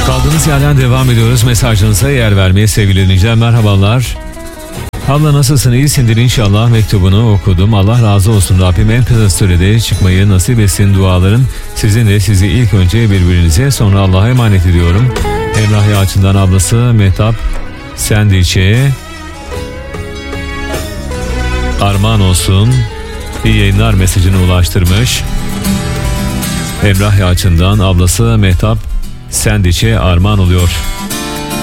Kaldığımız yerden devam ediyoruz. Mesajınıza yer vermeye sevgili dinleyiciler. Merhabalar. Abla nasılsın? İyisindir inşallah. Mektubunu okudum. Allah razı olsun. Rabbim en kısa sürede çıkmayı nasip etsin. Dualarım sizin de, sizi ilk önce birbirinize, sonra Allah'a emanet ediyorum. Emrah Yalçın'dan ablası Mehtap Sendiç'e armağan olsun. İyi yayınlar mesajını ulaştırmış. Emrah Yalçın'dan ablası Mehtap Sendiç'e armağan oluyor.